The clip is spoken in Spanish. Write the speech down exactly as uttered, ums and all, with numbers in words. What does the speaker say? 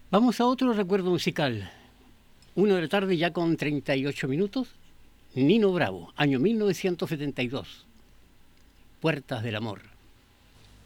Vamos a otro recuerdo musical. Una de la tarde ya con treinta y ocho minutos. Nino Bravo, año mil novecientos setenta y dos. Puertas del amor.